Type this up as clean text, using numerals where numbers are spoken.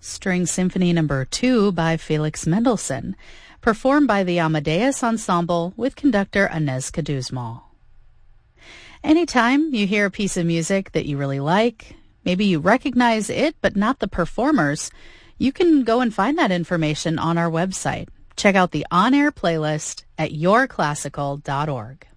String Symphony No. 2 by Felix Mendelssohn, performed by the Amadeus Ensemble with conductor Inez Caduzmal. Anytime you hear a piece of music that you really like, maybe you recognize it but not the performers, you can go and find that information on our website. Check out the on-air playlist at yourclassical.org.